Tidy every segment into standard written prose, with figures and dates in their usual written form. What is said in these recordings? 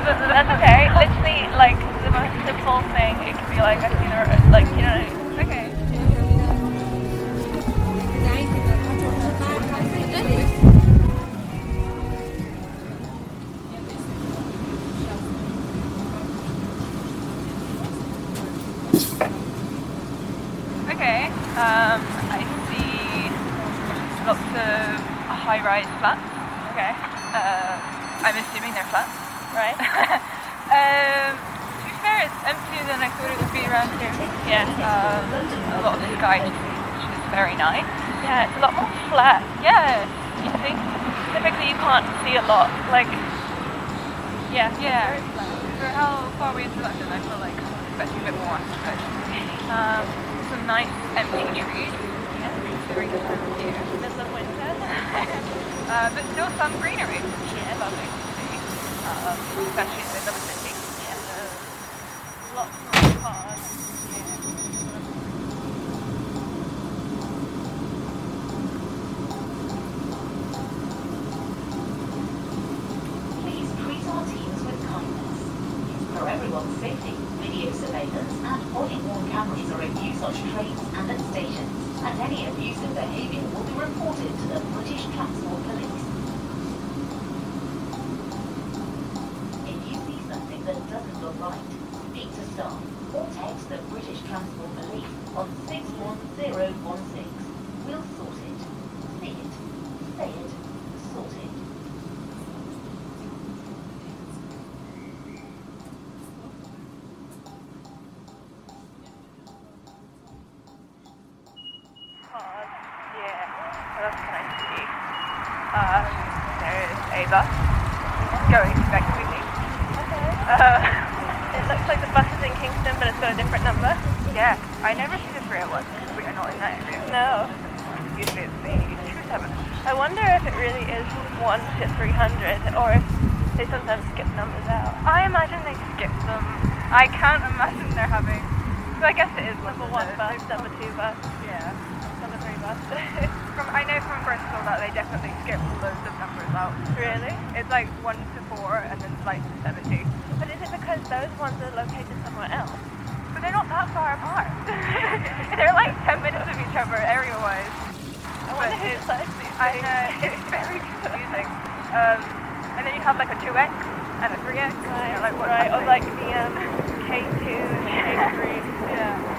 That's okay. Literally, like, the most simple thing, it could be like, I've seen her, like, you know what I mean? Okay. Okay, I see lots of high-rise flats. Okay. I'm assuming they're flats, right? To be fair, it's emptier than I thought it would be around here. Yeah. A lot of sky to see, which is very nice. Yeah, it's a lot more flat. Yeah, you think? Typically you can't see a lot, like... Yeah. For how far away into London, I feel like I'm expecting a bit more. But, some nice empty trees. Yeah, considering the time of year. Middle of winter. But still some greenery. Yeah, lovely to see. Especially in the middle of the city. Yeah. Lots more cars. Please treat our teams with kindness. For everyone's safety, video surveillance and body-worn cameras are in use on trains and at stations, and any abusive behaviour will be reported to the British Transport Police. If you see something that doesn't look right, speak to staff or text the British Transport Police on 61016. We'll sort it. See it. Say it. Sort it. That's nice to see. There's a bus going back to Whitney. It looks like the bus is in Kingston, but it's got a different number. Yeah, I never see the 301 because we are not in that area. No. Usually it's the 27. I wonder if it really is 1 to 300, or if they sometimes skip numbers out. I imagine they skip them. I can't imagine they're having... So I guess it is number 1 bus, number 2 bus. Yeah. Number 3 bus. I know from Bristol that they definitely skip loads of numbers out. Really? It's like 1 to 4 and then like 70. But is it because those ones are located somewhere else? But they're not that far apart. They're like 10 minutes of each other area-wise. I wonder who decides these things. I know, it's very confusing. And then you have like a 2X and a 3X. Right, like, right. Or like the K2, K3. Yeah.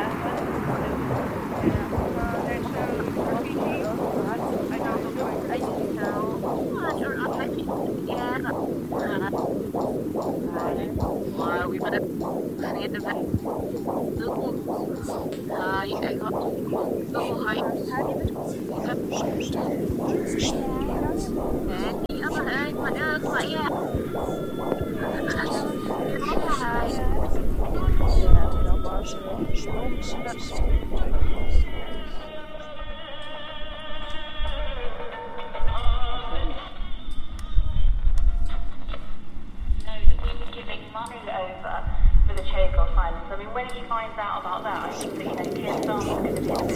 When he finds out about that, I think that, Keir Starmer's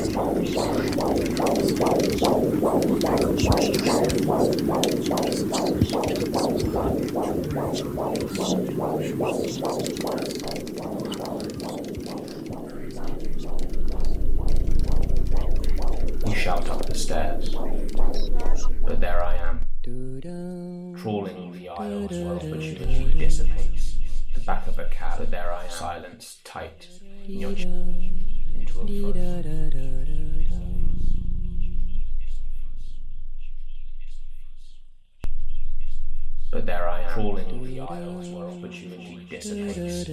You shout up the stairs, but there I am, trawling the aisles where opportunity dissipates. The back of a cab, but there I am, silence tight, in your into a frozen. But there I am, crawling the aisles where opportunity dissipates.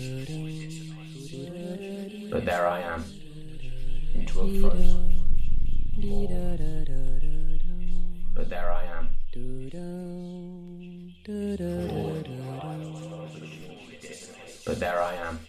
But there I am, into a frozen. But there I am. But there I am.